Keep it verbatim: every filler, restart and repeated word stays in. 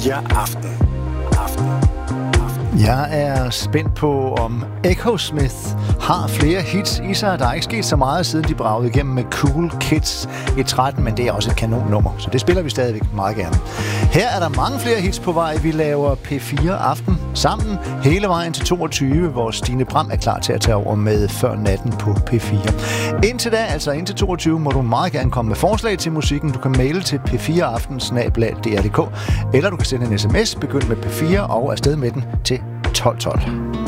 fire Aften. Aften. Jeg er spændt på, om Echosmith har flere hits i sig. Der er ikke sket så meget, siden de bragede igennem med Cool Kids i tretten, men det er også et kanonnummer, så det spiller vi stadigvæk meget gerne. Her er der mange flere hits på vej. Vi laver P fire Aften sammen hele vejen til toogtyve, hvor Stine Bram er klar til at tage over med Før Natten på P fire. Indtil da, altså indtil toogtyve, må du meget gerne komme med forslag til musikken. Du kan maile til p fire aften snabel-a d r punktum d k, eller du kan sende en sms, begynd med P fire og afsted med den til tolv tolv.